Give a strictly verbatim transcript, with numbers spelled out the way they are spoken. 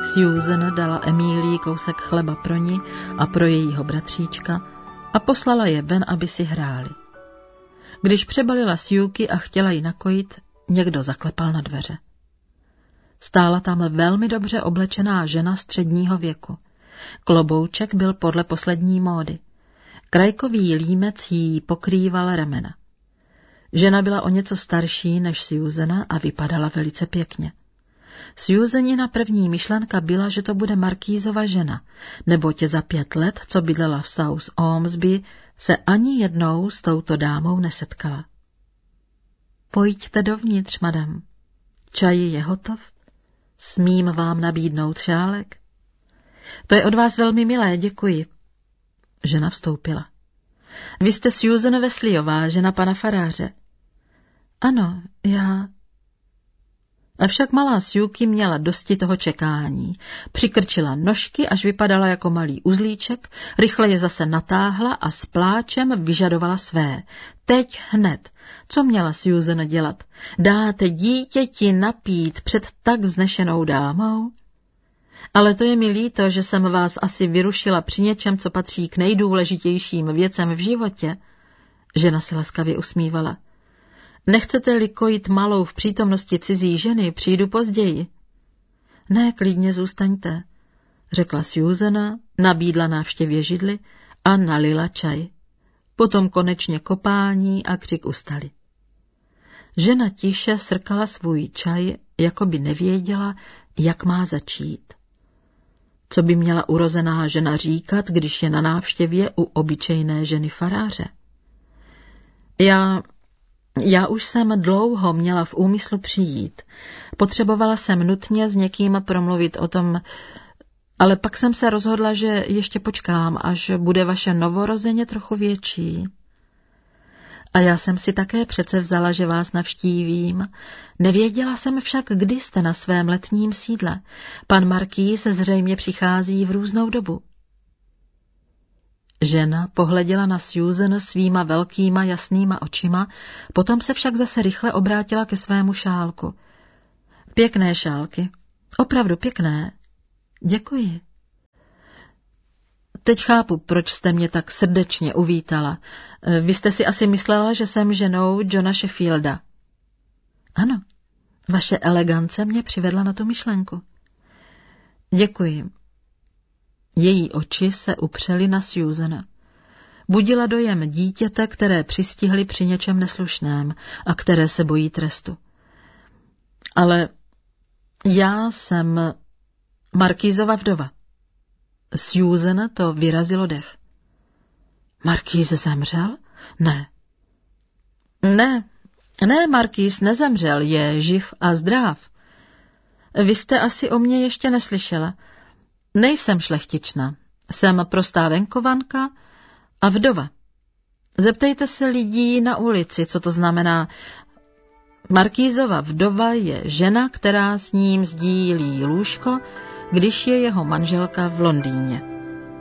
Susan dala Emílii kousek chleba pro ní a pro jejího bratříčka a poslala je ven, aby si hráli. Když přebalila Sjuki a chtěla ji nakojit, někdo zaklepal na dveře. Stála tam velmi dobře oblečená žena středního věku. Klobouček byl podle poslední módy. Krajkový límec jí pokrýval ramena. Žena byla o něco starší než Susana a vypadala velice pěkně. Susanina první myšlenka byla, že to bude Markýzova žena, neboť za pět let, co bydlela v South Ormsby, se ani jednou s touto dámou nesetkala. Pojďte dovnitř, madam. Čaj je hotov? Smím vám nabídnout šálek? To je od vás velmi milé, děkuji. Žena vstoupila. Vy jste Susan Wesleyová, žena pana faráře. Ano, já... Avšak malá Sjuki měla dosti toho čekání. Přikrčila nožky, až vypadala jako malý uzlíček, rychle je zase natáhla a s pláčem vyžadovala své. Teď hned. Co měla Susan dělat? Dáte dítěti napít před tak vznešenou dámou? Ale to je mi líto, že jsem vás asi vyrušila při něčem, co patří k nejdůležitějším věcem v životě. Žena se laskavě usmívala. Nechcete-li kojit malou v přítomnosti cizí ženy, přijdu později. Ne, klidně zůstaňte, řekla Susana, nabídla návštěvě židli a nalila čaj. Potom konečně kopání a křik ustali. Žena tiše srkala svůj čaj, jako by nevěděla, jak má začít. Co by měla urozená žena říkat, když je na návštěvě u obyčejné ženy faráře? Já... Já už jsem dlouho měla v úmyslu přijít. Potřebovala jsem nutně s někým promluvit o tom, ale pak jsem se rozhodla, že ještě počkám, až bude vaše novorozeně trochu větší. A já jsem si také přece vzala, že vás navštívím. Nevěděla jsem však, kdy jste na svém letním sídle. Pan Markýz zřejmě přichází v různou dobu. Žena pohleděla na Susan svýma velkýma jasnýma očima, potom se však zase rychle obrátila ke svému šálku. Pěkné šálky, opravdu pěkné. Děkuji. Teď chápu, proč jste mě tak srdečně uvítala. Vy jste si asi myslela, že jsem ženou Johna Sheffielda. Ano, vaše elegance mě přivedla na tu myšlenku. Děkuji. Její oči se upřely na Susana. Budila dojem dítěte, které přistihli při něčem neslušném a které se bojí trestu. Ale já jsem Markýzova vdova. Susan to vyrazilo dech. Markýz zemřel? Ne. Ne, ne, Markýz nezemřel, je živ a zdrav. Vy jste asi o mě ještě neslyšela. Nejsem šlechtična, jsem prostá venkovanka a vdova. Zeptejte se lidí na ulici, co to znamená. Markýzova vdova je žena, která s ním sdílí lůžko, když je jeho manželka v Londýně.